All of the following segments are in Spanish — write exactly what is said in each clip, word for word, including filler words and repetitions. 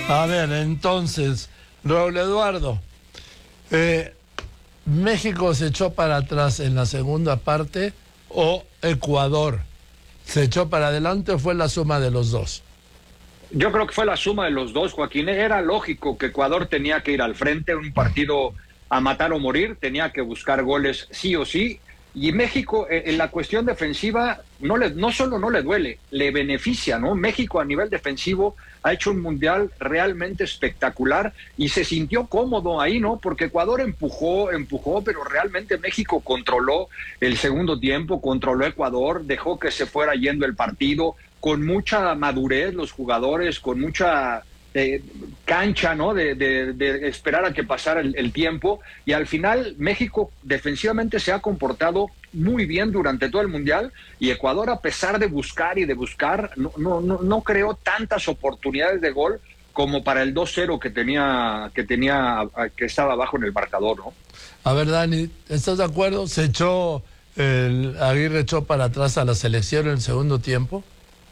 A ver, entonces, Raúl Eduardo, eh, ¿México se echó para atrás en la segunda parte o Ecuador se echó para adelante o fue la suma de los dos? Yo creo que fue la suma de los dos, Joaquín. Era lógico que Ecuador tenía que ir al frente, un partido a matar o morir, tenía que buscar goles sí o sí. Y México, en la cuestión defensiva, no, le, no solo no le duele, le beneficia, ¿no? México a nivel defensivo ha hecho un mundial realmente espectacular y se sintió cómodo ahí, ¿no? Porque Ecuador empujó, empujó, pero realmente México controló el segundo tiempo, controló Ecuador, dejó que se fuera yendo el partido, con mucha madurez los jugadores, con mucha eh, cancha, ¿no? De, de, de esperar a que pasara el, el tiempo, y al final México defensivamente se ha comportado muy bien durante todo el mundial, y Ecuador, a pesar de buscar y de buscar, no, no, no, no creó tantas oportunidades de gol como para el dos cero que tenía, que tenía, que estaba abajo en el marcador, ¿no? A ver, Dani, ¿estás de acuerdo? ¿Se echó, el Aguirre echó para atrás a la selección en el segundo tiempo?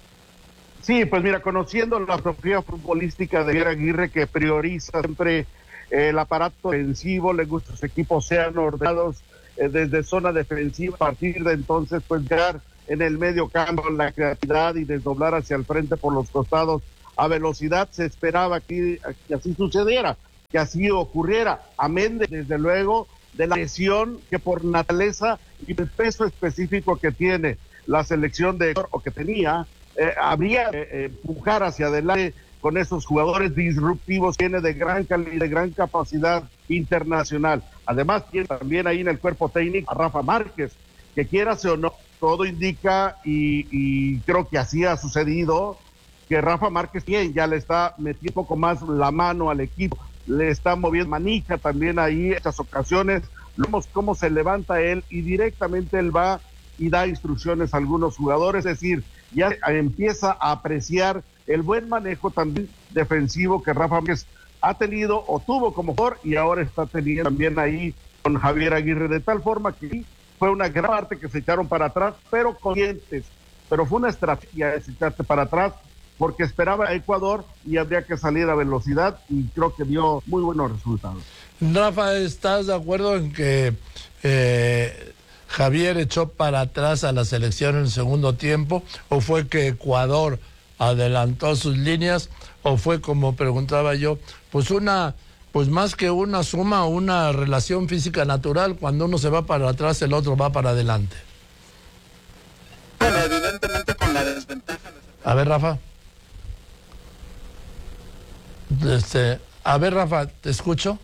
Sí, pues mira, conociendo la filosofía futbolística de Aguirre, que prioriza siempre eh, el aparato defensivo, le gusta que los equipos sean ordenados eh, desde zona defensiva, a partir de entonces pues llegar en el medio campo la creatividad y desdoblar hacia el frente por los costados a velocidad. Se esperaba que, que así sucediera, que así ocurriera, amén de, desde luego de la lesión que por naturaleza y el peso específico que tiene la selección de o que tenía, Eh, habría que eh, empujar hacia adelante con esos jugadores disruptivos, tiene de gran calidad, de gran capacidad internacional. Además, tiene también ahí en el cuerpo técnico a Rafa Márquez, que quieras o no, todo indica, y, y creo que así ha sucedido, que Rafa Márquez bien, ya le está metiendo un poco más la mano al equipo, le está moviendo manija también ahí en estas ocasiones, vemos cómo se levanta él y directamente él va y da instrucciones a algunos jugadores, es decir, ya empieza a apreciar el buen manejo también defensivo que Rafa Márquez ha tenido o tuvo como jugador y ahora está teniendo también ahí con Javier Aguirre, de tal forma que fue una gran parte que se echaron para atrás, pero conscientes, pero fue una estrategia de echarte para atrás porque esperaba a Ecuador y habría que salir a velocidad y creo que dio muy buenos resultados. Rafa, ¿estás de acuerdo en que eh, Javier echó para atrás a la selección en el segundo tiempo, o fue que Ecuador adelantó sus líneas, o fue, como preguntaba yo, pues una, pues más que una suma, una relación física natural, cuando uno se va para atrás el otro va para adelante? Bueno, evidentemente con la desventaja. A ver, Rafa. Este, a ver, Rafa, ¿te escucho?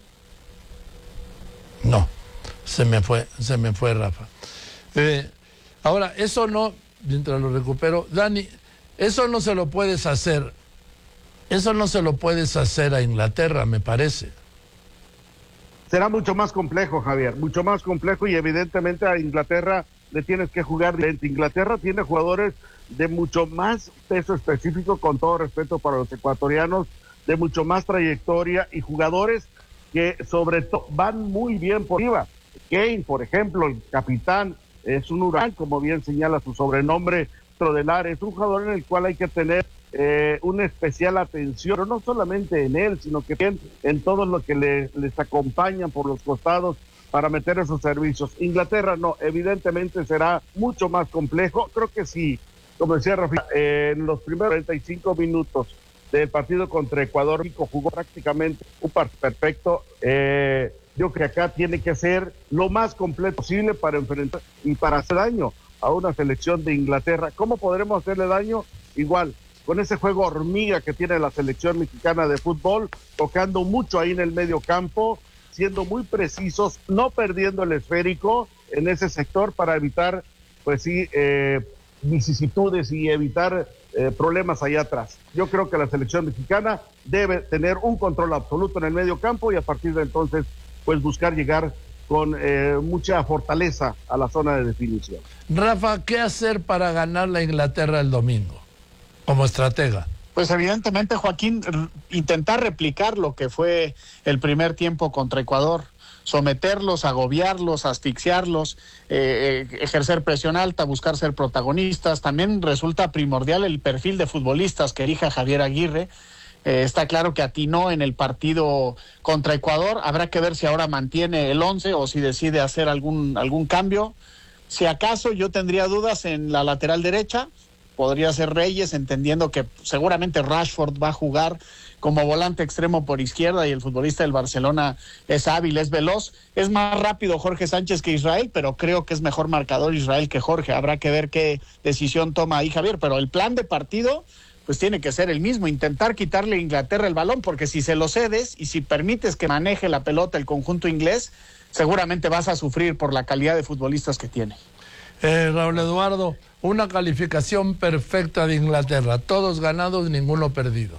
No, se me fue, se me fue Rafa. Eh, ahora, eso no, mientras lo recupero, Dani, eso no se lo puedes hacer, eso no se lo puedes hacer a Inglaterra, me parece. Será mucho más complejo, Javier, mucho más complejo, y evidentemente a Inglaterra le tienes que jugar diferente. Inglaterra tiene jugadores de mucho más peso específico, con todo respeto para los ecuatorianos, de mucho más trayectoria y jugadores que sobre todo van muy bien por arriba. Kane, por ejemplo, el capitán, es un huracán, como bien señala su sobrenombre, Trodelar, es un jugador en el cual hay que tener eh, una especial atención, pero no solamente en él, sino que en, en todos los que le, les acompañan por los costados para meter esos servicios. Inglaterra no, evidentemente será mucho más complejo. Creo que sí, como decía Rafa, eh, en los primeros cuarenta y cinco minutos del partido contra Ecuador, México jugó prácticamente un partido perfecto. Eh, yo creo que acá tiene que ser lo más completo posible para enfrentar y para hacer daño a una selección de Inglaterra. ¿Cómo podremos hacerle daño? Igual, con ese juego hormiga que tiene la selección mexicana de fútbol, tocando mucho ahí en el medio campo, siendo muy precisos, no perdiendo el esférico en ese sector para evitar, pues sí, eh, vicisitudes y evitar eh, problemas allá atrás. Yo creo que la selección mexicana debe tener un control absoluto en el medio campo y a partir de entonces pues buscar llegar con eh, mucha fortaleza a la zona de definición. Rafa, ¿qué hacer para ganar la Inglaterra el domingo como estratega? Pues evidentemente, Joaquín, intentar replicar lo que fue el primer tiempo contra Ecuador, someterlos, agobiarlos, asfixiarlos, eh, eh, ejercer presión alta, buscar ser protagonistas. También resulta primordial el perfil de futbolistas que elija Javier Aguirre, Eh, está claro que atinó en el partido contra Ecuador. Habrá que ver si ahora mantiene el once o si decide hacer algún, algún cambio. Si acaso yo tendría dudas en la lateral derecha, podría ser Reyes, entendiendo que seguramente Rashford va a jugar como volante extremo por izquierda y el futbolista del Barcelona es hábil, es veloz. Es más rápido Jorge Sánchez que Israel, pero creo que es mejor marcador Israel que Jorge. Habrá que ver qué decisión toma ahí Javier, pero el plan de partido pues tiene que ser el mismo, intentar quitarle a Inglaterra el balón, porque si se lo cedes y si permites que maneje la pelota el conjunto inglés, seguramente vas a sufrir por la calidad de futbolistas que tiene. Eh, Raúl Eduardo, una calificación perfecta de Inglaterra, todos ganados, ninguno perdido.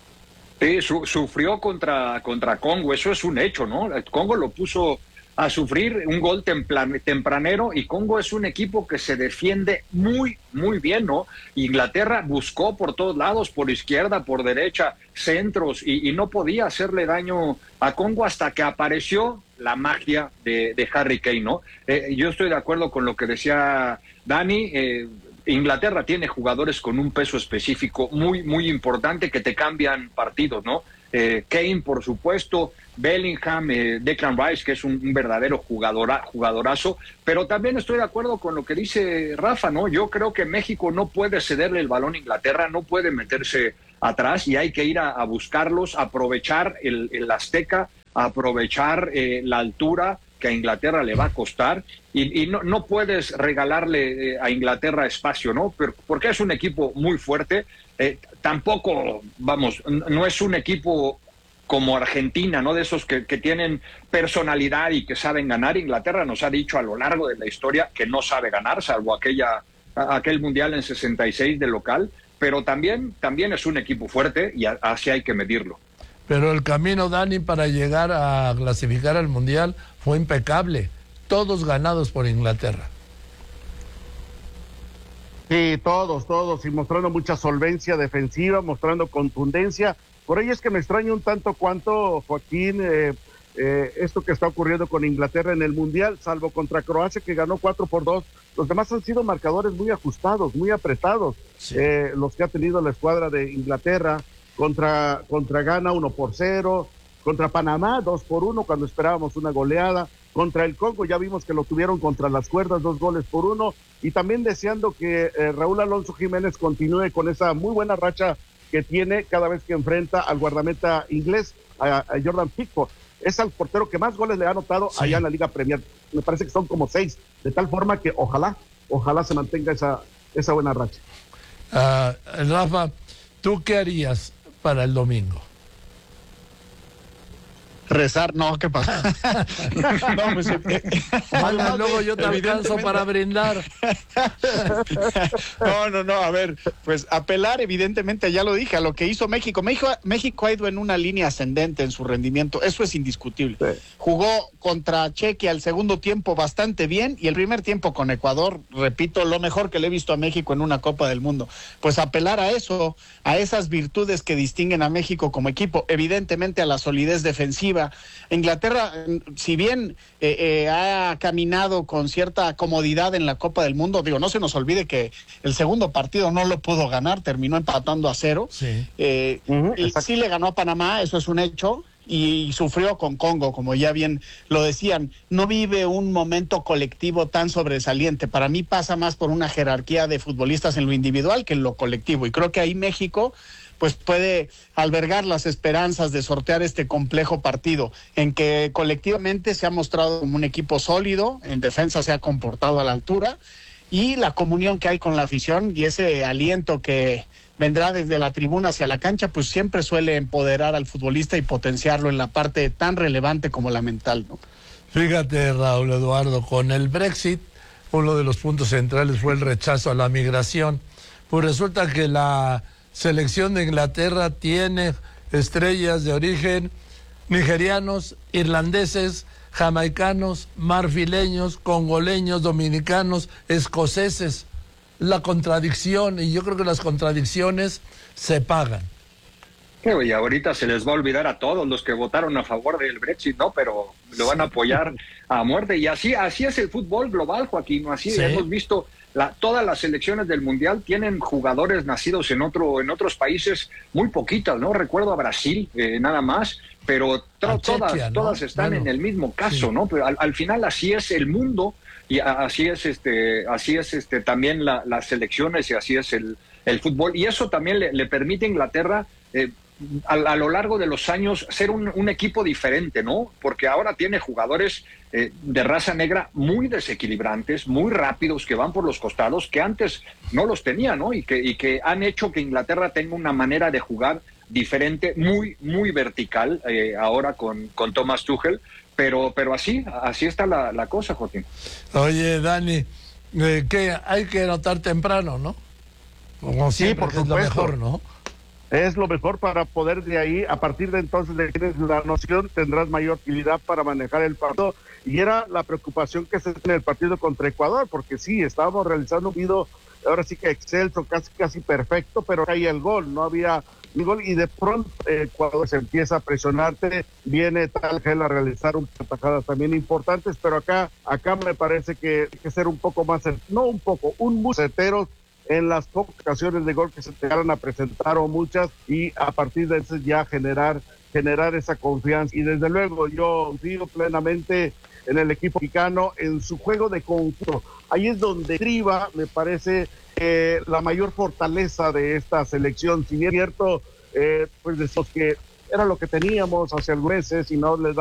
Sí, su, sufrió contra, contra Congo, eso es un hecho, ¿no? El Congo lo puso a sufrir, un gol templan, tempranero, y Congo es un equipo que se defiende muy, muy bien, ¿no? Inglaterra buscó por todos lados, por izquierda, por derecha, centros, y, y no podía hacerle daño a Congo hasta que apareció la magia de, de Harry Kane, ¿no? Eh, yo estoy de acuerdo con lo que decía Dani. eh, Inglaterra tiene jugadores con un peso específico muy, muy importante que te cambian partidos, ¿no? Eh, Kane, por supuesto, Bellingham, eh, Declan Rice, que es un, un verdadero jugadora, jugadorazo, pero también estoy de acuerdo con lo que dice Rafa, ¿no? Yo creo que México no puede cederle el balón a Inglaterra, no puede meterse atrás y hay que ir a, a buscarlos, aprovechar el, el Azteca, aprovechar eh, la altura que a Inglaterra le va a costar, y, y no, no puedes regalarle eh, a Inglaterra espacio, ¿no? Pero, porque es un equipo muy fuerte, eh, tampoco, vamos, no es un equipo como Argentina, ¿no? De esos que, que tienen personalidad y que saben ganar. Inglaterra nos ha dicho a lo largo de la historia que no sabe ganar, salvo aquella, aquel Mundial en sesenta y seis de local, pero también, también es un equipo fuerte y a, así hay que medirlo. Pero el camino, Dani, para llegar a clasificar al Mundial fue impecable. Todos ganados por Inglaterra. Sí, todos, todos, y mostrando mucha solvencia defensiva, mostrando contundencia. Por ello es que me extraña un tanto cuanto, Joaquín, eh, eh, esto que está ocurriendo con Inglaterra en el Mundial, salvo contra Croacia, que ganó cuatro por dos. Los demás han sido marcadores muy ajustados, muy apretados, sí. eh, los que ha tenido la escuadra de Inglaterra. Contra, contra Ghana uno por cero, contra Panamá dos por uno cuando esperábamos una goleada, contra el Congo ya vimos que lo tuvieron contra las cuerdas, dos goles por uno, y también deseando que eh, Raúl Alonso Jiménez continúe con esa muy buena racha que tiene cada vez que enfrenta al guardameta inglés, a, a Jordan Pickford. Es el portero que más goles le ha anotado sí. allá en la Liga Premier, me parece que son como seis, de tal forma que ojalá, ojalá se mantenga esa, esa buena racha. Uh, Rafa, ¿tú qué harías para el domingo? Rezar, no, ¿qué pasa? No, pues, eh, Manda, luego yo te alcanzo para brindar. No, no, no, a ver, pues apelar evidentemente, ya lo dije, a lo que hizo México. México, México ha ido en una línea ascendente en su rendimiento, eso es indiscutible. Sí. Jugó contra Chequia el segundo tiempo bastante bien y el primer tiempo con Ecuador, repito, lo mejor que le he visto a México en una Copa del Mundo. Pues apelar a eso, a esas virtudes que distinguen a México como equipo, evidentemente a la solidez defensiva. Inglaterra, si bien eh, eh, ha caminado con cierta comodidad en la Copa del Mundo, digo, no se nos olvide que el segundo partido no lo pudo ganar, terminó empatando a cero. Sí, eh, uh-huh, y sí le ganó a Panamá, eso es un hecho, y sufrió con Congo, como ya bien lo decían. No vive un momento colectivo tan sobresaliente. Para mí pasa más por una jerarquía de futbolistas en lo individual que en lo colectivo, y creo que ahí México pues puede albergar las esperanzas de sortear este complejo partido, en que colectivamente se ha mostrado como un equipo sólido, en defensa se ha comportado a la altura, y la comunión que hay con la afición y ese aliento que vendrá desde la tribuna hacia la cancha, pues siempre suele empoderar al futbolista y potenciarlo en la parte tan relevante como la mental, ¿no? Fíjate, Raúl Eduardo, con el Brexit, uno de los puntos centrales fue el rechazo a la migración. Pues resulta que la selección de Inglaterra tiene estrellas de origen nigerianos, irlandeses, jamaicanos, marfileños, congoleños, dominicanos, escoceses. La contradicción, y yo creo que las contradicciones se pagan. Y ahorita se les va a olvidar a todos los que votaron a favor del Brexit, ¿no? Pero lo van a apoyar a muerte. Y así, así es el fútbol global, Joaquín. Así sí. hemos visto La, todas las selecciones del Mundial tienen jugadores nacidos en otro en otros países, muy poquitas, ¿no? Recuerdo a Brasil, eh, nada más, pero to, todas, Chequia, ¿no? todas están bueno, en el mismo caso, sí. ¿no? Pero al, al final así es el mundo y así es este así es este también la, las selecciones y así es el, el fútbol, y eso también le, le permite a Inglaterra eh, a, a lo largo de los años ser un, un equipo diferente, ¿no? Porque ahora tiene jugadores eh, de raza negra muy desequilibrantes, muy rápidos, que van por los costados, que antes no los tenía, ¿no? Y que, y que han hecho que Inglaterra tenga una manera de jugar diferente, muy, muy vertical, eh, ahora con, con Thomas Tuchel. Pero, pero así, así está la, la cosa, Joaquín. Oye, Dani, eh, que hay que anotar temprano, ¿no? Como siempre, sí, por que es lo mejor, ¿no? Es lo mejor para poder de ahí, a partir de entonces de que tienes la noción, tendrás mayor utilidad para manejar el partido. Y era la preocupación que se tiene en el partido contra Ecuador, porque sí, estábamos realizando un video, ahora sí que excelso, casi casi perfecto, pero caía el gol, no había gol, y de pronto eh, cuando se empieza a presionarte, viene tal gel a realizar unas atajadas también importantes, pero acá acá me parece que hay que ser un poco más, no un poco, un muy certeros en las pocas ocasiones de gol que se te llegaron a presentar, o muchas, y a partir de eso ya generar generar esa confianza. Y desde luego yo confío plenamente en el equipo mexicano, en su juego de conjunto. Ahí es donde triba, me parece, eh, la mayor fortaleza de esta selección. Si bien es cierto, eh, pues decimos que era lo que teníamos hace algunos meses y no les da